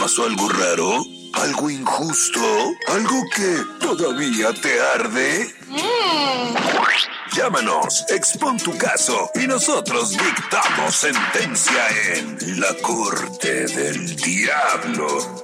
pasó algo raro? ¿Algo injusto? ¿Algo que todavía te arde? Llámanos, expon tu caso y nosotros dictamos sentencia en La Corte del Diablo.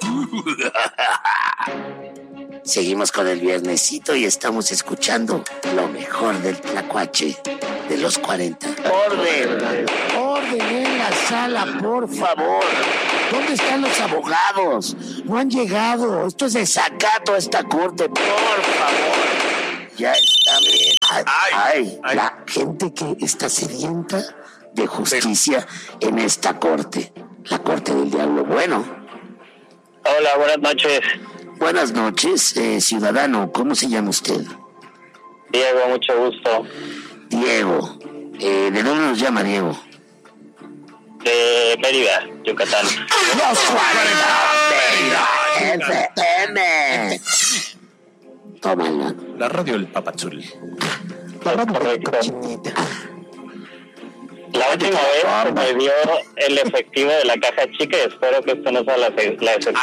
Seguimos con el viernesito y estamos escuchando lo mejor del tlacuache de los 40. Orden en la sala, por favor. ¿Dónde están los abogados? No han llegado. Esto es desacato a esta corte, por favor. Ya está bien. Ay, la gente que está sedienta de justicia en esta corte. La Corte del Diablo. Bueno. Hola, buenas noches. Buenas noches, ciudadano. ¿Cómo se llama usted? Diego, mucho gusto. Diego. ¿De dónde nos llama Diego? De Mérida, Yucatán. Los 40 Mérida FM. Tómala. La radio del Papazul. Correcto. La última vez se me dio el efectivo de la caja chica y espero que esto no sea la excepción.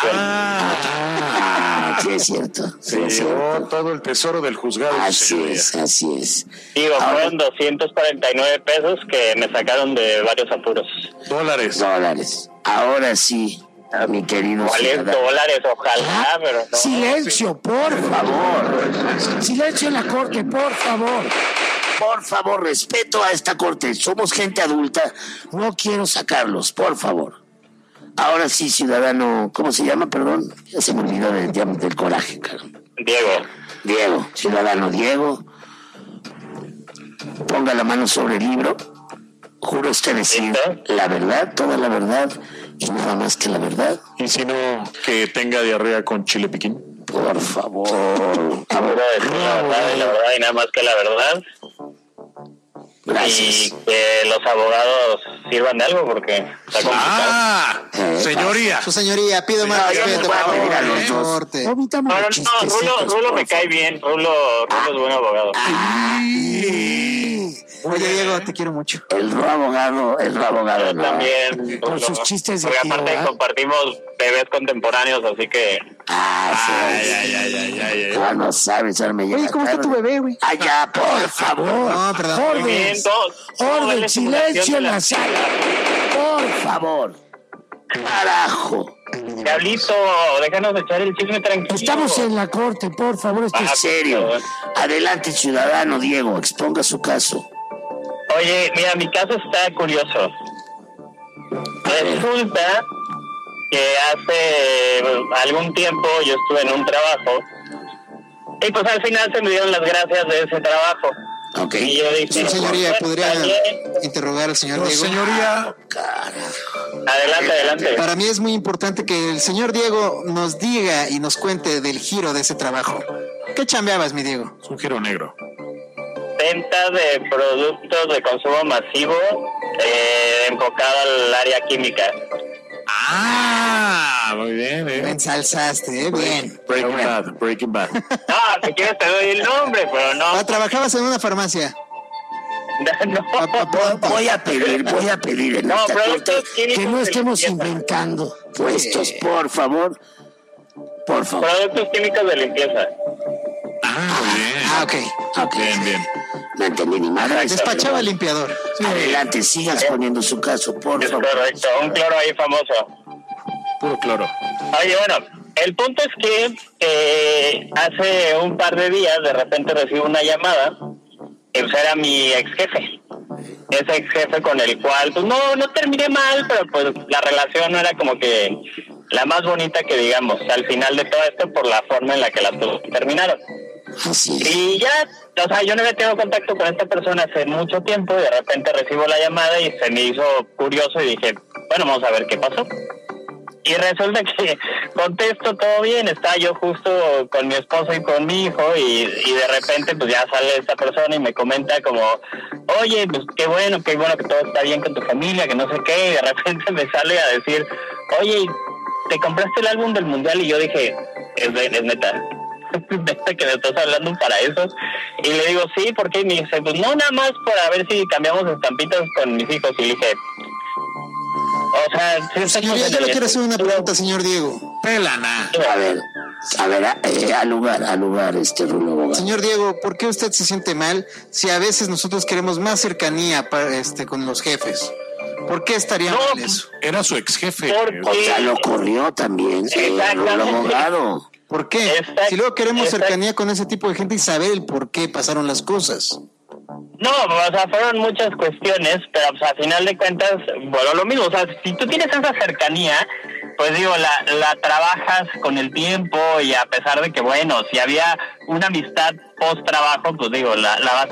Sí es cierto. Se llevó todo el tesoro del juzgado. Así es. Digo, fueron 249 pesos que me sacaron de varios apuros. Dólares. Ahora sí, mi querido ¿Cuáles ciudadano. dólares? Ojalá, pero no. Silencio, por favor. Silencio en la corte, por favor. Por favor, respeto a esta corte. Somos gente adulta. No quiero sacarlos, por favor. Ahora sí, ciudadano. ¿Cómo se llama? Perdón. Ya se me olvidó del coraje, caramba. Diego, Ciudadano Diego. Ponga la mano sobre el libro. Juro usted decir la verdad, toda la verdad y nada más que la verdad. Y si no, que tenga diarrea con chile piquín. Por favor. seguro decir la verdad y nada más que la verdad. Gracias. Y que los abogados sirvan de algo porque está complicado. Señoría. Su señoría, pido más respeto. Voy a pedir a los dos. No, Rulo me cae bien. Rulo es buen abogado. Oye, Diego, te quiero mucho. El abogado Yo no. también. Con Rulo. sus chistes de Porque tío, aparte compartimos bebés contemporáneos, así que... No sabes, ahora me llega. Oye, ¿cómo está tu bebé, güey? Allá, por favor. No, perdón. Orden, Bien, orden, silencio en la sala. Por favor. Carajo. Diablito, déjanos echar el chisme tranquilo. Estamos en la corte, por favor, esto es serio. Adelante, ciudadano Diego, exponga su caso. Oye, mira, mi caso está curioso. Resulta que hace algún tiempo yo estuve en un trabajo y pues al final se me dieron las gracias de ese trabajo. Okay. Y yo dije, Su señoría, pues, ¿podría está bien. interrogar al señor Diego? Señoría. Adelante. Para mí es muy importante que el señor Diego nos diga y nos cuente del giro de ese trabajo. ¿Qué chambeabas, mi Diego? Es un giro negro. Venta de productos de consumo masivo enfocado al área química. Muy bien, Me ensalzaste, bien. Breaking Bad. No, si quieres te doy el nombre, pero no. Trabajabas en una farmacia. No. Voy a pedir en No, esta corte productos químicos que no de estemos limpieza. inventando puestos, por favor. Por favor. Productos químicos de limpieza. Ok. Bien. No entendí ni madre. Despachaba limpiador. Adelante, sigas poniendo su caso, por Es favor. correcto, un cloro ahí famoso. Puro cloro. Oye, bueno, el punto es que hace un par de días de repente recibo una llamada que pues era mi ex jefe. Ese ex jefe con el cual, pues no terminé mal, pero pues la relación no era como que la más bonita que digamos, al final de todo esto por la forma en la que las cosas terminaron. Así es. Y ya, o sea, yo no había tenido contacto con esta persona hace mucho tiempo y de repente recibo la llamada y se me hizo curioso y dije, bueno, vamos a ver qué pasó. Y resulta que contesto todo bien, estaba yo justo con mi esposo y con mi hijo y de repente pues ya sale esta persona y me comenta como, oye, pues qué bueno que todo está bien con tu familia, que no sé qué, y de repente me sale a decir, oye, ¿te compraste el álbum del Mundial? Y yo dije, es neta. Neta que me estás hablando para eso. Y le digo, sí, ¿por qué? Y me dice, pues no, nada más para ver si cambiamos estampitas con mis hijos. Y le dije, O sea, sí está Señor, yo le quiero hacer una pregunta, señor Diego. Pelana. A ver, al lugar, Rulo Boga. Señor Diego, ¿por qué usted se siente mal si a veces nosotros queremos más cercanía con los jefes? ¿Por qué estaría mal eso? Era su ex jefe. O sea, lo corrió también, Rulo Abogado. ¿Por qué? Si luego queremos cercanía con ese tipo de gente y saber el por qué pasaron las cosas. No, o sea, fueron muchas cuestiones, pero pues a final de cuentas, bueno, lo mismo, o sea, si tú tienes esa cercanía, pues digo, la trabajas con el tiempo y a pesar de que, bueno, si había una amistad post trabajo, pues digo, la vas